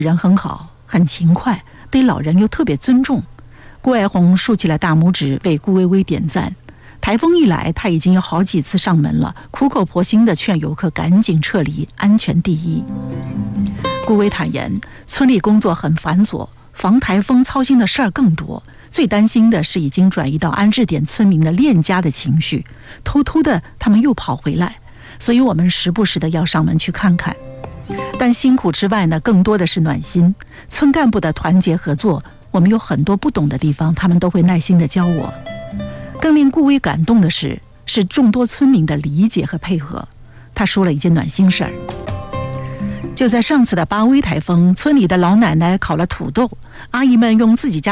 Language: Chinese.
人很好，很勤快，对老人又特别尊重。顾爱红竖起了大拇指，为顾薇薇点赞。台风一来，他已经有好几次上门了，苦口婆心地劝游客赶紧撤离，安全第一。顾薇坦言，村里工作很繁琐，防台风操心的事儿更多，最担心的是已经转移到安置点村民的恋家的情绪，偷偷的他们又跑回来，所以我们时不时的要上门去看看。但辛苦之外呢，更多的是暖心。村干部的团结合作，我们有很多不懂的地方，他们都会耐心的教我。更令顾薇感动的是众多村民的理解和配合。他说了一件暖心事儿。就在上次的巴威台风，村里的老奶奶烤了土豆，阿姨们用自己家